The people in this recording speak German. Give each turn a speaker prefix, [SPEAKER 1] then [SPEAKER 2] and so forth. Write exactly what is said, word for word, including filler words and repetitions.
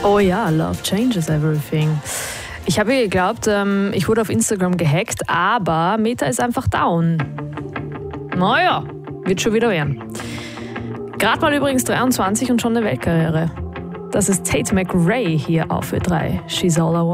[SPEAKER 1] Oh ja, Love changes everything. Ich habe geglaubt, ähm, ich wurde auf Instagram gehackt, aber Meta ist einfach down. Naja, wird schon wieder werden. Gerade mal übrigens dreiundzwanzig und schon eine Weltkarriere. Das ist Tate McRae hier auf Ö drei. She's all I want.